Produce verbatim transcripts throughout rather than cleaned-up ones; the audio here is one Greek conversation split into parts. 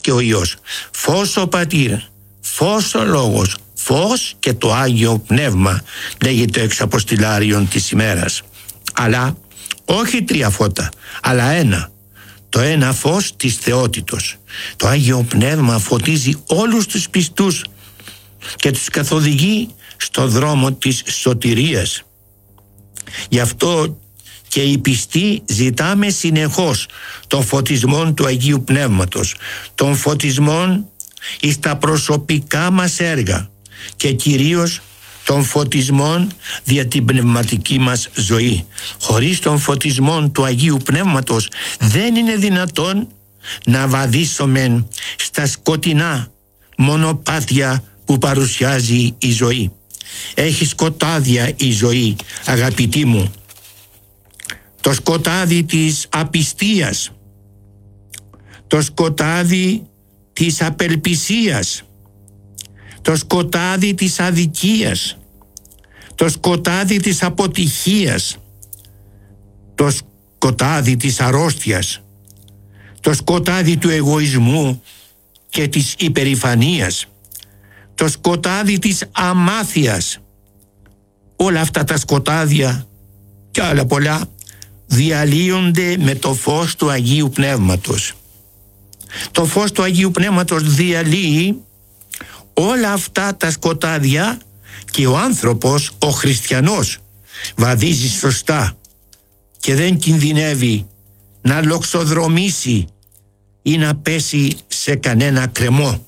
και ο Υιός, φως ο Πατήρ, φως ο Λόγος, φως και το Άγιο Πνεύμα, λέγει το εξαποστηλάριον της ημέρας. Αλλά όχι τρία φώτα, αλλά ένα. Το ένα φως της θεότητος. Το Άγιο Πνεύμα φωτίζει όλους τους πιστούς και τους καθοδηγεί στο δρόμο της σωτηρίας. Γι' αυτό και οι πιστοί ζητάμε συνεχώς τον φωτισμό του Αγίου Πνεύματος, τον φωτισμό εις τα προσωπικά μας έργα και κυρίως τον φωτισμό δια την πνευματική μας ζωή. Χωρίς τον φωτισμό του Αγίου Πνεύματος δεν είναι δυνατόν να βαδίσουμε στα σκοτεινά μονοπάτια που παρουσιάζει η ζωή. Έχει σκοτάδια η ζωή, αγαπητοί μου. Το σκοτάδι της απιστίας, το σκοτάδι της απελπισίας, το σκοτάδι της αδικίας, το σκοτάδι της αποτυχίας, το σκοτάδι της αρρώστιας, το σκοτάδι του εγωισμού και της υπερηφανίας, το σκοτάδι της αμάθειας. Όλα αυτά τα σκοτάδια και άλλα πολλά διαλύονται με το φως του Αγίου Πνεύματος. Το φως του Αγίου Πνεύματος διαλύει όλα αυτά τα σκοτάδια και ο άνθρωπος, ο χριστιανός, βαδίζει σωστά και δεν κινδυνεύει να λοξοδρομήσει ή να πέσει σε κανένα κρεμό.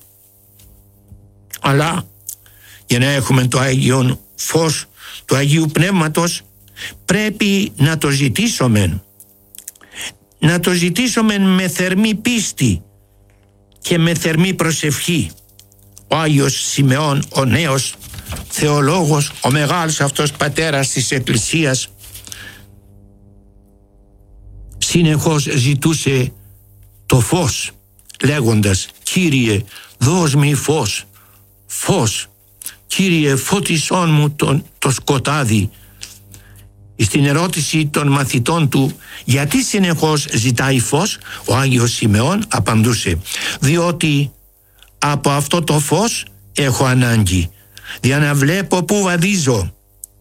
Αλλά για να έχουμε το Άγιο φως του Αγίου Πνεύματος πρέπει να το ζητήσουμε. Να το ζητήσουμε με θερμή πίστη και με θερμή προσευχή. Ο Άγιος Σιμεών, ο νέος θεολόγος, ο μεγάλος αυτός πατέρας της Εκκλησίας, συνεχώς ζητούσε το φως, λέγοντας: Κύριε, δώσ' μη φως, φως, Κύριε, φώτισόν μου το, το σκοτάδι. Στην ερώτηση των μαθητών του γιατί συνεχώς ζητάει φως, ο Άγιος Σιμεών απαντούσε: διότι από αυτό το φως έχω ανάγκη, για να βλέπω πού βαδίζω.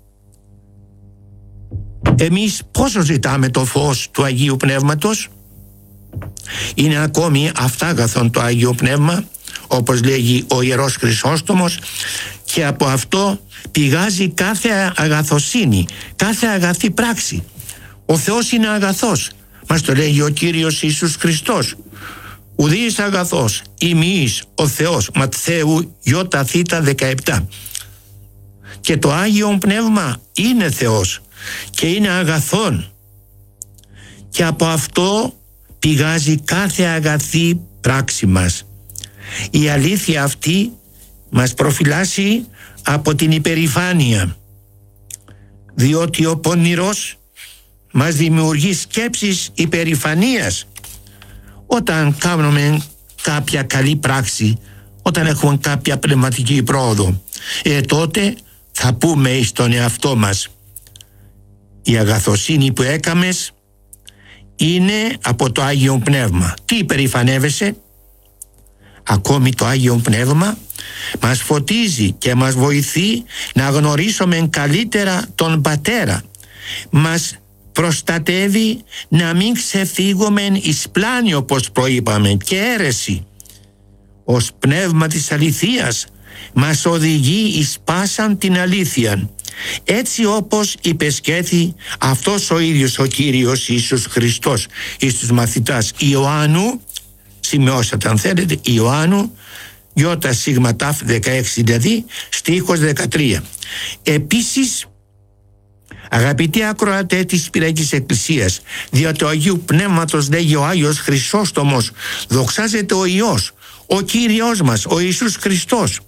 Εμείς πόσο ζητάμε το φως του Αγίου Πνεύματος? Είναι ακόμη αυτάγαθον το Άγιο Πνεύμα, όπως λέγει ο Ιερός Χρυσόστομος, και από αυτό πηγάζει κάθε αγαθοσύνη, κάθε αγαθή πράξη. Ο Θεός είναι αγαθός, μας το λέγει ο Κύριος Ιησούς Χριστός. Ουδής αγαθός ημείς ο Θεός, Ματθαίου Ιώτα Θήτα δεκαεπτά. Και το Άγιο Πνεύμα είναι Θεός και είναι αγαθόν, και από αυτό πηγάζει κάθε αγαθή πράξη μας. Η αλήθεια αυτή μας προφυλάσσει από την υπερηφάνεια, διότι ο πονηρός μας δημιουργεί σκέψεις υπερηφανίας. Όταν κάνουμε κάποια καλή πράξη, όταν έχουμε κάποια πνευματική πρόοδο, ε, τότε θα πούμε εις τον εαυτό μας: η αγαθοσύνη που έκαμες είναι από το Άγιο Πνεύμα. Τι υπερηφανεύεσαι? Ακόμη το Άγιο Πνεύμα μας φωτίζει και μας βοηθεί να γνωρίσουμε καλύτερα τον Πατέρα. Μας προστατεύει να μην ξεφύγουμε εις πλάνη, όπως προείπαμε, και αίρεση. Ως πνεύμα της αληθείας μας οδηγεί εις πάσαν την αλήθεια, έτσι όπως υπεσχέθη αυτός ο ίδιος ο Κύριος Ιησούς Χριστός εις τους μαθητάς Ιωάννου, σημειώσατε αν θέλετε, Ιωάννου Ιώτα Σίγμα Τάφ δεκαέξι, δηλαδή στίχος δεκατρία. Επίσης, αγαπητοί ακροατές της Πυριακής Εκκλησίας, διότι ο Αγίου Πνεύματος, λέγει ο Άγιος Χρυσόστομος, δοξάζεται ο Υιός, ο Κύριος μας, ο Ιησούς Χριστός.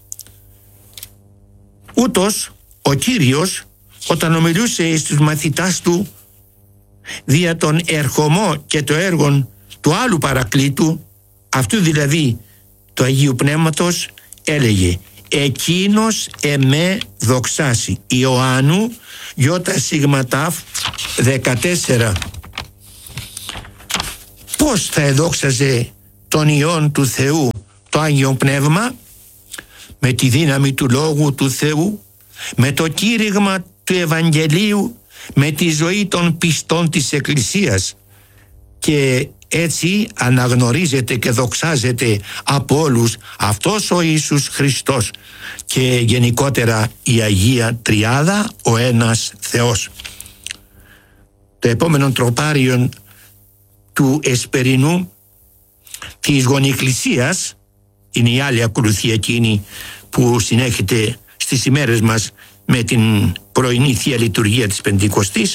Ούτως ο Κύριος, όταν ομιλούσε στους μαθητάς του δια τον ερχομό και το έργο του άλλου παρακλήτου, αυτού δηλαδή του Αγίου Πνεύματος, έλεγε: εκείνος εμέ δοξάσει. Ιωάννου Ιώτα Σίγμα Τάφ δεκατέσσερα. Πώς θα εδόξαζε τον Υιόν του Θεού το Άγιο Πνεύμα, με τη δύναμη του Λόγου του Θεού, με το κήρυγμα του Ευαγγελίου, με τη ζωή των πιστών της Εκκλησίας, και έτσι αναγνωρίζεται και δοξάζεται από όλους αυτός ο Ιησούς Χριστός και γενικότερα η Αγία Τριάδα, ο ένας Θεός. Το επόμενο τροπάριο του εσπερινού της Γονιεκκλησίας είναι η άλλη ακολουθία, εκείνη που συνέχεται στις ημέρες μας με την πρωινή Θεία Λειτουργία της Πεντηκοστής.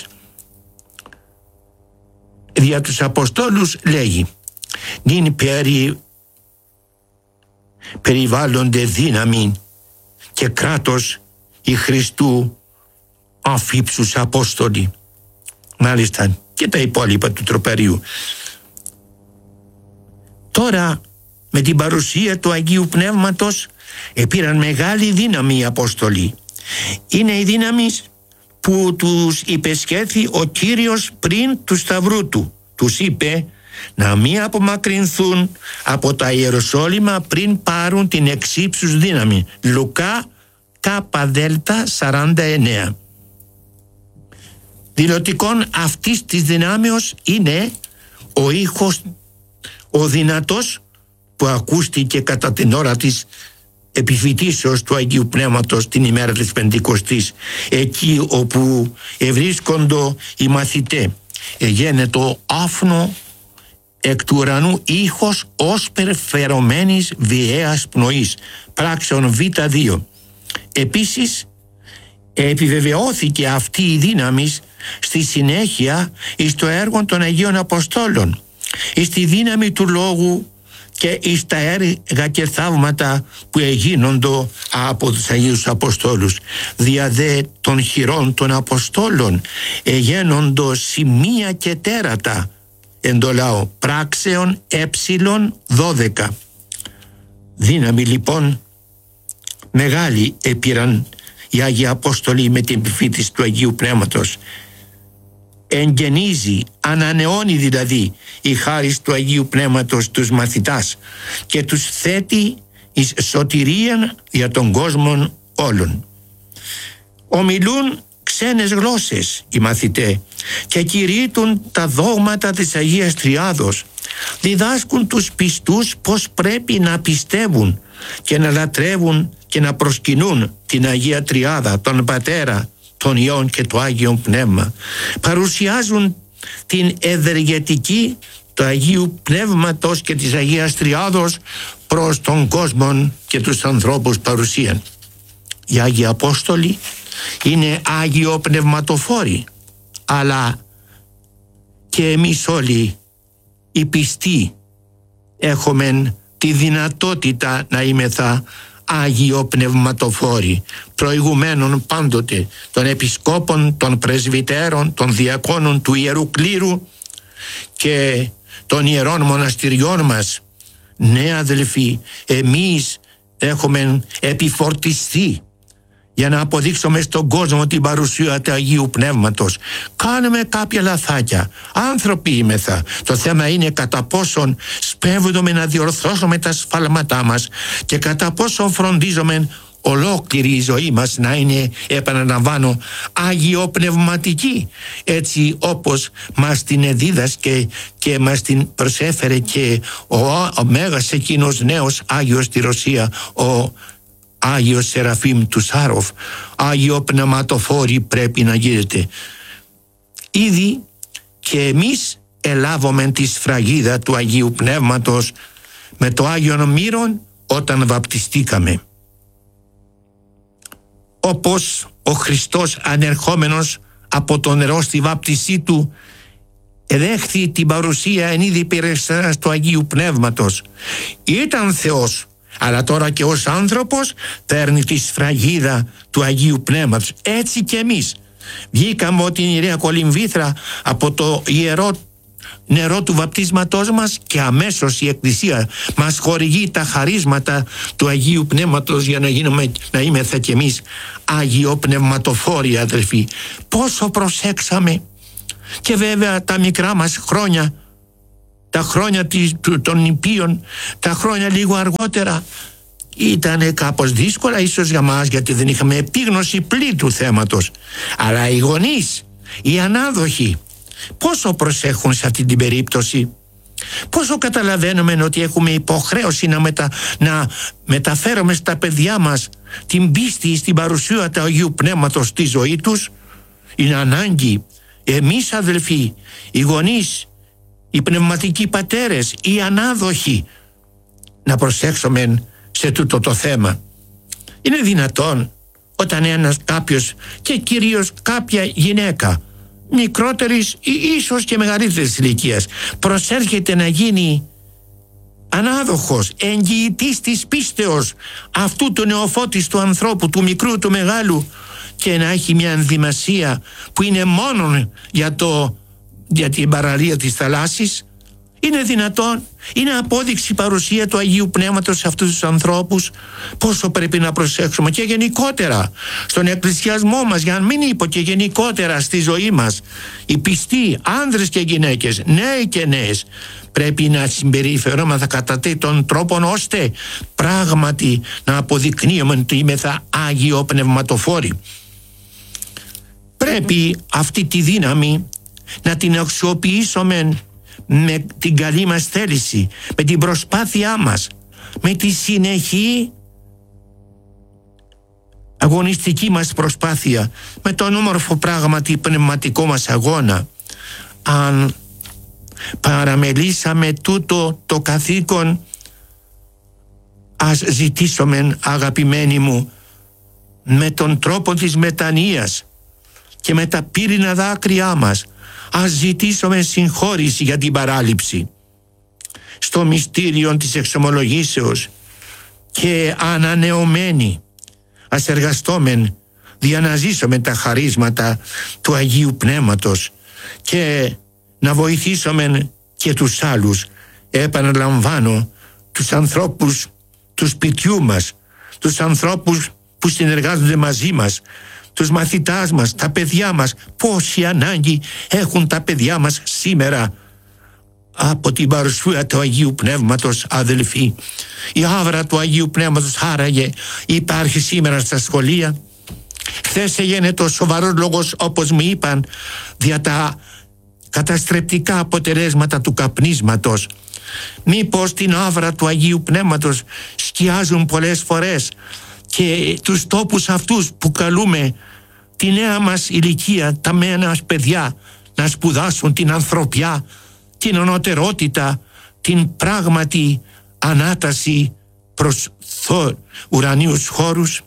Δια τους Αποστόλους λέγει: «Νυν περι, περιβάλλονται δύναμη και κράτος η Χριστού αφύψους Απόστολοι». Μάλιστα, και τα υπόλοιπα του τροπαρίου. Τώρα, με την παρουσία του Αγίου Πνεύματος επήραν μεγάλη δύναμη οι Απόστολοι. Είναι η δύναμη που τους υπεσχέθη ο Κύριος πριν του σταυρού του. Τους είπε να μην απομακρυνθούν από τα Ιεροσόλυμα πριν πάρουν την εξύψους δύναμη. Λουκά Κ.Δ. σαράντα εννέα. Δηλωτικόν αυτής της δυνάμεως είναι ο ήχος, ο δυνατός, που ακούστηκε κατά την ώρα της επιφυτίσεως του Αγίου Πνεύματος την ημέρα της Πεντηκοστής, εκεί όπου ευρίσκοντο οι μαθητές. Εγένετο άφνο εκ του ουρανού ήχος ως περφερωμένης βιαίας πνοής. Πράξεων Β δύο. Επίσης επιβεβαιώθηκε αυτή η δύναμη στη συνέχεια εις το έργο των Αγίων Αποστόλων, εις τη δύναμη του Λόγου και εις τα έργα και θαύματα που εγίνοντο από τους Αγίους Αποστόλους. Δια δε των χειρών των Αποστόλων εγένοντο σημεία και τέρατα εν το λαό. Πράξεων έψιλον δώδεκα. Δύναμη λοιπόν μεγάλη επήραν οι Άγιοι Απόστολοι με την επιφύτηση του Αγίου Πνεύματος. Εγγενίζει, ανανεώνει δηλαδή η χάρις του Αγίου Πνεύματος τους μαθητάς και τους θέτει εις σωτηρία για τον κόσμο όλων. Ομιλούν ξένες γλώσσες οι μαθητές και κηρύττουν τα δόγματα της Αγίας Τριάδος. Διδάσκουν τους πιστούς πως πρέπει να πιστεύουν και να λατρεύουν και να προσκυνούν την Αγία Τριάδα, τον Πατέρα, τον Υιόν και το Άγιο Πνεύμα. Παρουσιάζουν την ευεργετική του Αγίου Πνεύματος και της Αγίας Τριάδος προς τον κόσμο και τους ανθρώπους παρουσίαν. Οι Άγιοι Απόστολοι είναι Άγιο Πνευματοφόροι, αλλά και εμείς όλοι οι πιστοί έχουμε τη δυνατότητα να είμεθα Άγιο Πνευματοφόροι, προηγουμένων πάντοτε των επισκόπων, των πρεσβυτέρων, των διακόνων του Ιερού Κλήρου και των ιερών μοναστηριών μας. Ναι αδελφοί, εμείς έχουμε επιφορτιστεί για να αποδείξουμε στον κόσμο την παρουσία του Αγίου Πνεύματος. Κάνουμε κάποια λαθάκια. Άνθρωποι είμεθα. Το θέμα είναι κατά πόσον σπέβδουμε να διορθώσουμε τα σφάλματά μας και κατά πόσον φροντίζουμε ολόκληρη η ζωή μας να είναι, επαναλαμβάνω, αγιοπνευματική, έτσι όπως μας την εδίδασκε και μας την προσέφερε και ο, ο μέγας εκείνος νέος Άγιος στη Ρωσία, ο Άγιος Σεραφείμ του Σάροφ. Άγιο Πνευματοφόροι πρέπει να γίνεται. Ήδη και εμείς ελάβουμε τη σφραγίδα του Αγίου Πνεύματος με το Άγιον Μύρον όταν βαπτιστήκαμε. Όπως ο Χριστός ανερχόμενος από το νερό στη βάπτισή του εδέχθη την παρουσία εν είδη υπηρεσίας του Αγίου Πνεύματος. Ήταν Θεός, αλλά τώρα και ως άνθρωπος παίρνει τη σφραγίδα του Αγίου Πνεύματος. Έτσι και εμείς βγήκαμε από την Ιερέα Κολυμβήθρα, από το ιερό νερό του βαπτίσματός μας, και αμέσως η Εκκλησία μας χορηγεί τα χαρίσματα του Αγίου Πνεύματος για να γίνουμε, να είμεθα κι εμείς αγιοπνευματοφόροι, αδελφοί. Πόσο προσέξαμε, και βέβαια τα μικρά μας χρόνια τα χρόνια των νηπίων, τα χρόνια λίγο αργότερα, ήταν κάπως δύσκολα ίσως για μας, γιατί δεν είχαμε επίγνωση πλήρη του θέματος. Αλλά οι γονείς, οι ανάδοχοι, πόσο προσέχουν σε αυτή την περίπτωση, πόσο καταλαβαίνουμε ότι έχουμε υποχρέωση να, μετα, να μεταφέρουμε στα παιδιά μας την πίστη στην παρουσία του Αγίου Πνεύματος στη ζωή τους. Είναι ανάγκη εμείς, αδελφοί, οι γονείς, οι πνευματικοί πατέρες, οι ανάδοχοι, να προσέξουμε σε τούτο το θέμα. Είναι δυνατόν όταν ένας κάποιος, και κυρίως κάποια γυναίκα μικρότερης ή ίσως και μεγαλύτερης ηλικίας, προσέρχεται να γίνει ανάδοχος, εγγυητής της πίστεως αυτού του νεοφώτιστου ανθρώπου, του μικρού, του μεγάλου, και να έχει μια ενδυμασία που είναι μόνο για, το, για την παραλία της θαλάσσης, είναι δυνατόν? Είναι απόδειξη παρουσία του Αγίου Πνεύματος σε αυτούς τους ανθρώπους. Πόσο πρέπει να προσέξουμε και γενικότερα στον εκκλησιασμό μας, για να μην είπω και γενικότερα στη ζωή μας. Οι πιστοί, άνδρες και γυναίκες, νέοι και νέες, πρέπει να συμπεριφερόμαστε κατά τέτοιον τρόπον ώστε πράγματι να αποδεικνύουμε ότι είμεθα Άγιο Πνευματοφόροι. Πρέπει αυτή τη δύναμη να την αξιοποιήσουμε με την καλή μας θέληση, με την προσπάθειά μας, με τη συνεχή αγωνιστική μας προσπάθεια, με τον όμορφο πράγματι πνευματικό μας αγώνα. Αν παραμελήσαμε τούτο το καθήκον, ας ζητήσουμε, αγαπημένοι μου, με τον τρόπο της μετανοίας και με τα πύρινα δάκρυά μας, ας ζητήσουμε συγχώρηση για την παράληψη. Στο μυστήριο της εξομολογήσεως και ανανεωμένοι ας εργαστόμεν δια να ζήσουμε τα χαρίσματα του Αγίου Πνεύματος και να βοηθήσουμε και τους άλλους. Επαναλαμβάνω, τους ανθρώπους του σπιτιού μας, τους ανθρώπους που συνεργάζονται μαζί μας, τους μαθητάς μας, τα παιδιά μας. Πόση ανάγκη έχουν τα παιδιά μας σήμερα από την παρουσία του Αγίου Πνεύματος, αδελφοί. Η άβρα του Αγίου Πνεύματος άραγε υπάρχει σήμερα στα σχολεία. Χθες έγινε το σοβαρός λόγος, όπως μου είπαν, για τα καταστρεπτικά αποτελέσματα του καπνίσματος. Μήπως την άβρα του Αγίου Πνεύματος σκιάζουν πολλές φορές και τους τόπους αυτούς που καλούμε τη νέα μας ηλικία, τα μένα μας παιδιά, να σπουδάσουν την ανθρωπιά, την ονωτερότητα, την πράγματι ανάταση προς θο, ουρανίους χώρους.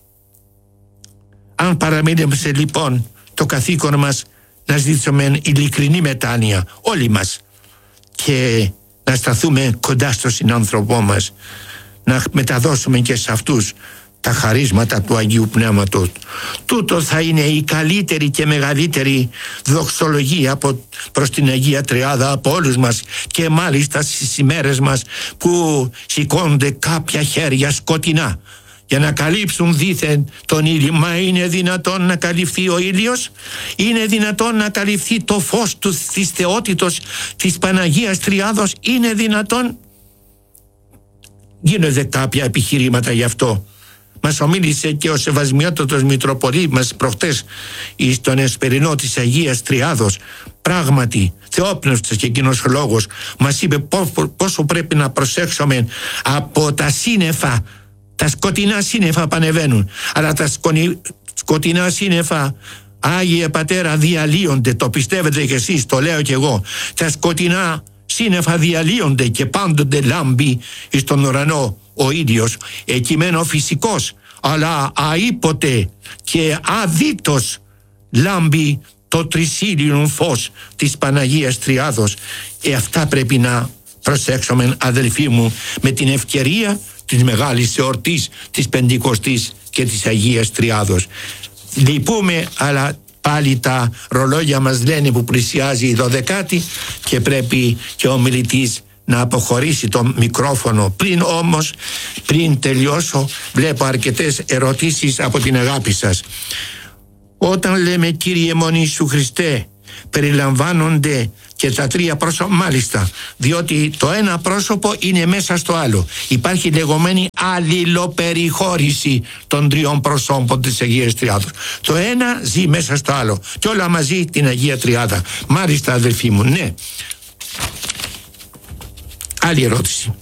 Αν παραμείνουμε λοιπόν το καθήκον μας να ζητήσουμε ειλικρινή μετάνοια όλοι μας και να σταθούμε κοντά στο συνάνθρωπό μας, να μεταδώσουμε και σε αυτούς τα χαρίσματα του Αγίου Πνεύματος. Τούτο θα είναι η καλύτερη και μεγαλύτερη δοξολογία από, προς την Αγία Τριάδα από όλους μας, και μάλιστα στις ημέρες μας που σηκώνονται κάποια χέρια σκοτεινά για να καλύψουν δήθεν τον ήλιο. Μα είναι δυνατόν να καλυφθεί ο ήλιος? Είναι δυνατόν να καλυφθεί το φως του, της θεότητος της Παναγίας Τριάδος? Είναι δυνατόν? Γίνονται κάποια επιχειρήματα γι' αυτό. Μας ομίλησε και ο Σεβασμιότατος Μητροπολίτης μας προχτές στον εσπερινό της Αγίας Τριάδος. Πράγματι, θεόπνευστος και εκείνος λόγος, μας είπε πόσο πρέπει να προσέξουμε από τα σύννεφα. Τα σκοτεινά σύννεφα πανεβαίνουν, αλλά τα σκονι... σκοτεινά σύννεφα, Άγιε Πατέρα, διαλύονται. Το πιστεύετε κι εσείς, το λέω κι εγώ. Τα σκοτεινά σύννεφα διαλύονται και πάντοτε λάμπει στον ουρανό ο ήλιος, εκειμένο φυσικός, αλλά αήποτε και αδίτως λάμπει το τρισήλιον φως της Παναγίας Τριάδος. Ε, αυτά πρέπει να προσέξουμε, αδελφοί μου, με την ευκαιρία της μεγάλης εορτής της Πεντηκοστής και της Αγίας Τριάδος. Λυπούμε, αλλά πάλι τα ρολόγια μας λένε που πλησιάζει η δωδεκάτη και πρέπει και ο μιλητής να αποχωρήσει το μικρόφωνο. Πριν όμως, πριν τελειώσω, βλέπω αρκετές ερωτήσεις από την αγάπη σας. Όταν λέμε Κύριε μόνη σου Χριστέ, περιλαμβάνονται και τα τρία πρόσωπα, μάλιστα, διότι το ένα πρόσωπο είναι μέσα στο άλλο. Υπάρχει λεγόμενη αλληλοπεριχώρηση των τριών προσώπων της Αγίας Τριάδος. Το ένα ζει μέσα στο άλλο και όλα μαζί την Αγία Τριάδα. Μάλιστα, αδελφοί μου, ναι. Άλλη ερώτηση.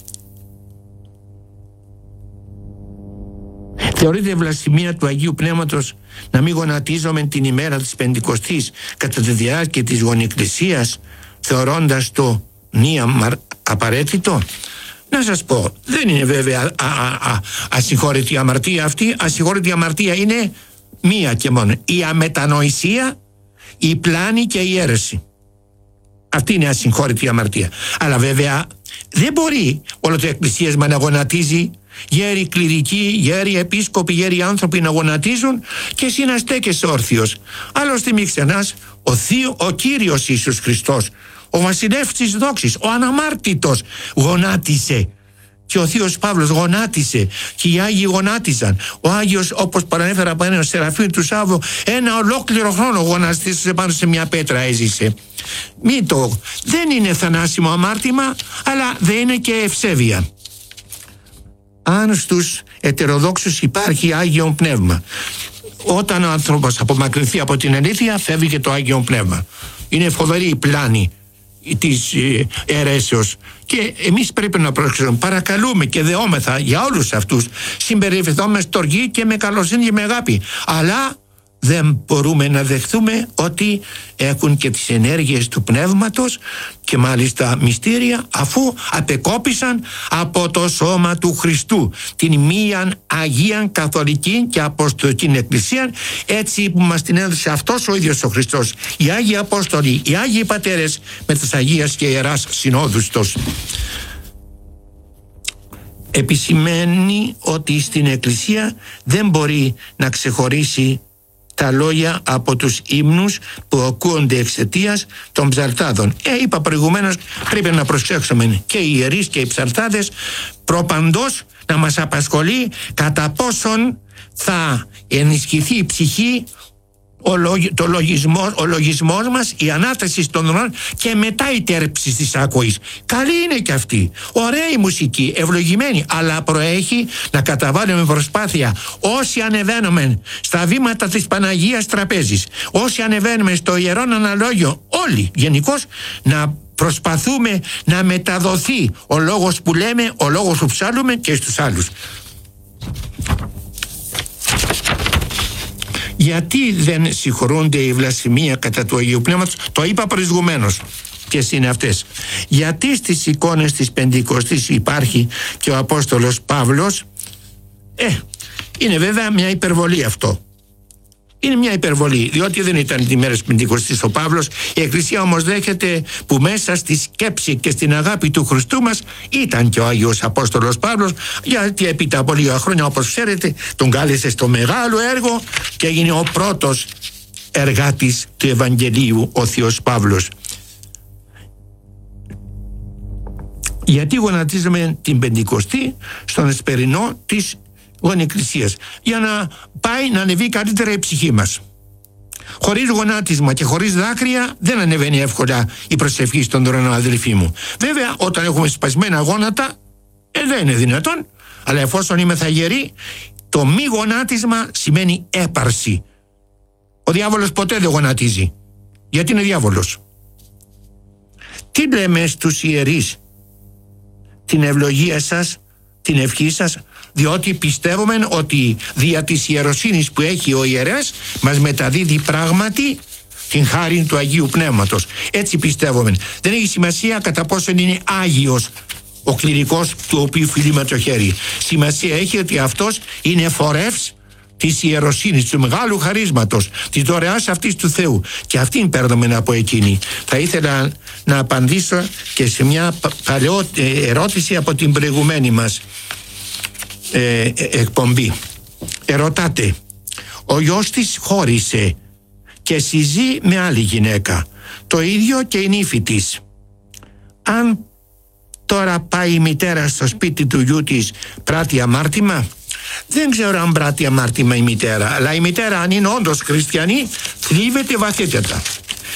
Θεωρείται βλασφημία του Αγίου Πνεύματος να μην γονατίζομαι την ημέρα της Πεντηκοστής κατά τη διάρκεια της γονικλησίας, θεωρώντας το νήμα απαραίτητο? Να σας πω, δεν είναι βέβαια α, α, α, ασυγχώρητη αμαρτία αυτή. Ασυγχώρητη αμαρτία είναι μία και μόνο: η αμετανοησία, η πλάνη και η αίρεση. Αυτή είναι ασυγχώρητη αμαρτία. Αλλά βέβαια δεν μπορεί όλο το εκκλησίασμα να γονατίζει, γέροι κληρικοί, γέροι επίσκοποι, γέροι άνθρωποι να γονατίζουν και εσύ να στέκεσαι όρθιος. Άλλωστε μη ξεχνάς, ο, θείο, ο Κύριος Ιησούς Χριστός, ο βασιλεύς της δόξης, ο αναμάρτητος γονάτισε. Και ο Θείος Παύλος γονάτισε και οι Άγιοι γονάτιζαν. Ο Άγιος, όπως παρανέφερα από έναν Σεραφείμ του Σάββου, ένα ολόκληρο χρόνο γονατίσε πάνω σε μια πέτρα, έζησε. Μη το, δεν είναι θανάσιμο αμάρτημα, αλλά δεν είναι και ευσέβεια. Αν στους ετεροδόξους υπάρχει Άγιον Πνεύμα, όταν ο άνθρωπος απομακρυνθεί από την αλήθεια, φεύγει και το Άγιον Πνεύμα. Είναι φοβερή η πλάνη της αιρέσεως και εμείς πρέπει να προσέξουμε. Παρακαλούμε και δεόμεθα για όλους αυτούς, συμπεριφερθούμε με στοργή και με καλοσύνη και με αγάπη, αλλά δεν μπορούμε να δεχθούμε ότι έχουν και τις ενέργειες του Πνεύματος και μάλιστα μυστήρια, αφού απεκόπησαν από το σώμα του Χριστού την μίαν Αγίαν Καθολική και Αποστολική Εκκλησία, έτσι που μας την έδωσε αυτός ο ίδιος ο Χριστός, οι Άγιοι Απόστολοι, οι Άγιοι Πατέρες με τις Αγίας και Ιεράς Συνόδους τους. Επισημαίνει ότι στην Εκκλησία δεν μπορεί να ξεχωρίσει τα λόγια από τους ύμνους που ακούονται εξαιτίας των ψαλτάδων. Ε, είπα προηγουμένως, πρέπει να προσέξουμε και οι ιερείς και οι ψαλτάδες προπαντός να μας απασχολεί κατά πόσον θα ενισχυθεί η ψυχή, ο, λογι, το λογισμό, ο λογισμός μας, η ανάσταση των ουρανών και μετά η τέρψη της ακοής. Καλή είναι και αυτή, ωραία η μουσική, ευλογημένη, αλλά προέχει να καταβάλουμε προσπάθεια όσοι ανεβαίνουμε στα βήματα της Παναγίας Τραπέζης, όσοι ανεβαίνουμε στο Ιερόν Αναλόγιο, όλοι γενικώς να προσπαθούμε να μεταδοθεί ο λόγος που λέμε, ο λόγος που ψάλουμε και στους άλλους. Γιατί δεν συγχωρούνται οι βλασφημία κατά του Αγίου Πνεύματος? Το είπα προηγουμένως. Ποιες είναι αυτές? Γιατί στις εικόνες της Πεντηκοστής υπάρχει και ο Απόστολος Παύλος? Ε, είναι βέβαια μια υπερβολή αυτό. Είναι μια υπερβολή, διότι δεν ήταν τη μέρα της Πεντηκοστής ο Παύλος. Η Εκκλησία όμως δέχεται που μέσα στη σκέψη και στην αγάπη του Χριστού μας ήταν και ο Άγιος Απόστολος Παύλος, γιατί επί τα πολλή χρόνια, όπως ξέρετε, τον κάλεσε στο μεγάλο έργο και έγινε ο πρώτος εργάτης του Ευαγγελίου, ο Θείος Παύλος. Γιατί γονατίζουμε την Πεντηκοστή στον εσπερινό της γονεκκλησίας? Για να πάει να ανεβεί καλύτερα η ψυχή μας. Χωρίς γονάτισμα και χωρίς δάκρυα δεν ανεβαίνει εύκολα η προσευχή στον ουρανό, αδελφοί μου. Βέβαια, όταν έχουμε σπασμένα γόνατα, ε, δεν είναι δυνατόν, αλλά εφόσον είμαι θαγερή, το μη γονάτισμα σημαίνει έπαρση. Ο διάβολος ποτέ δεν γονατίζει, γιατί είναι διάβολος. Τι λέμε στους ιερείς? Την ευλογία σας, την ευχή σας, διότι πιστεύουμε ότι δια της ιεροσύνης που έχει ο ιερέας μας μεταδίδει πράγματι την χάρη του Αγίου Πνεύματος. Έτσι πιστεύουμε. Δεν έχει σημασία κατά πόσο είναι Άγιος ο κληρικός του οποίου φιλούμε το χέρι. Σημασία έχει ότι αυτός είναι φορεύς της ιεροσύνης, του μεγάλου χαρίσματος, της δωρεάς αυτής του Θεού, και αυτήν παίρνουμε από εκείνη. Θα ήθελα να απαντήσω και σε μια παλαιό ερώτηση από την προηγουμένη μας ε, ε, εκπομπή. Ερωτάτε, ο γιος της χώρισε και συζεί με άλλη γυναίκα, το ίδιο και η νύφη της. Αν τώρα πάει η μητέρα στο σπίτι του γιού της, πράττει αμάρτημα? Δεν ξέρω αν πράττει αμάρτημα η μητέρα, αλλά η μητέρα, αν είναι όντως χριστιανή, θλίβεται βαθύτερα.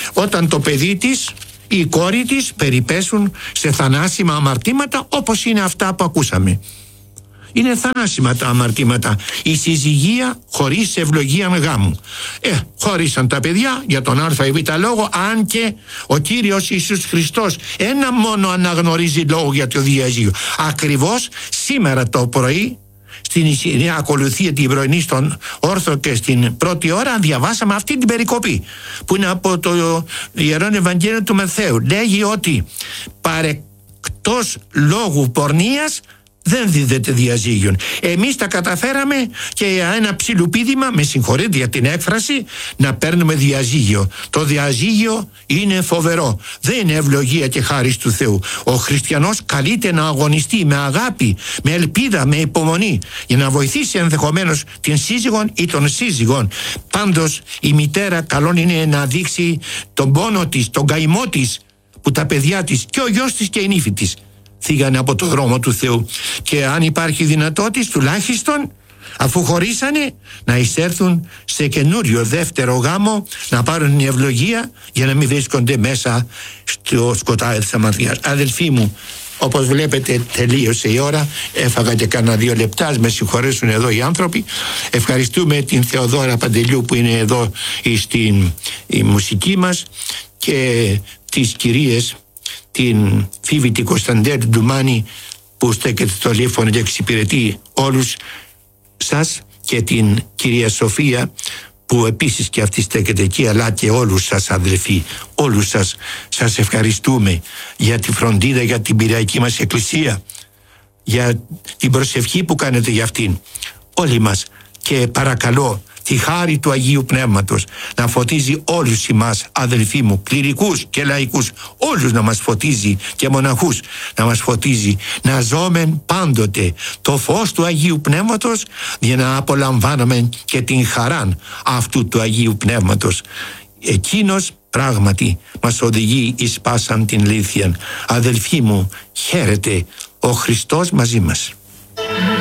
όταν το παιδί της ή η κόρη της περιπέσουν σε θανάσιμα αμαρτήματα, όπως είναι αυτά που ακούσαμε. Είναι θανάσιμα τα αμαρτήματα. Η συζυγία χωρίς ευλογία γάμου. Ε, χώρισαν τα παιδιά για τον α ή β λόγο, αν και ο Κύριος Ιησούς Χριστός ένα μόνο αναγνωρίζει λόγο για το διαζύγιο. Ακριβώς σήμερα το πρωί, στην ακολουθία την πρωινή στον όρθο και στην πρώτη ώρα, διαβάσαμε αυτή την περικοπή που είναι από το Ιερόν Ευαγγέλιο του Ματθαίου. Λέγει ότι παρεκτός λόγου πορνείας δεν δίδεται διαζύγιον. Εμείς τα καταφέραμε και ένα ψιλοπίδημα, με συγχωρείτε για την έκφραση, να παίρνουμε διαζύγιο. Το διαζύγιο είναι φοβερό. Δεν είναι ευλογία και χάρις του Θεού. Ο χριστιανός καλείται να αγωνιστεί με αγάπη, με ελπίδα, με υπομονή, για να βοηθήσει ενδεχομένως την σύζυγον ή τον σύζυγον. Πάντως η μητέρα καλόν είναι να δείξει τον πόνο της, τον καημό της, που τα παιδιά της και ο γιος της και η νύφη της φύγανε από το δρόμο του Θεού. Και αν υπάρχει δυνατότητα, τουλάχιστον αφού χωρίσανε, να εισέρθουν σε καινούριο δεύτερο γάμο, να πάρουν την ευλογία για να μην βρίσκονται μέσα στο σκοτάδι της αμαρτίας. Αδελφοί μου, όπως βλέπετε τελείωσε η ώρα, έφαγα και κάνα δύο λεπτά, με συγχωρέσουν εδώ οι άνθρωποι. Ευχαριστούμε την Θεοδόρα Παντελιού που είναι εδώ στην η μουσική μας, και τις κυρίες την Φίβη την Κωνσταντέλ Ντουμάνη που στέκεται στο τηλέφωνο και εξυπηρετεί όλους σας, και την κυρία Σοφία που επίσης και αυτή στέκεται εκεί, αλλά και όλους σας αδελφοί, όλους σας σας ευχαριστούμε για τη φροντίδα, για την πειραϊκή μας εκκλησία, για την προσευχή που κάνετε για αυτήν όλοι μας, και παρακαλώ τη χάρη του Αγίου Πνεύματος να φωτίζει όλους εμάς, αδελφοί μου, κληρικούς και λαϊκούς, όλους να μας φωτίζει, και μοναχούς να μας φωτίζει, να ζώμεν πάντοτε το φως του Αγίου Πνεύματος, για να απολαμβάνουμε και την χαράν αυτού του Αγίου Πνεύματος. Εκείνος πράγματι μας οδηγεί εις πάσαν την αλήθεια. Αδελφοί μου, χαίρετε, ο Χριστός μαζί μας.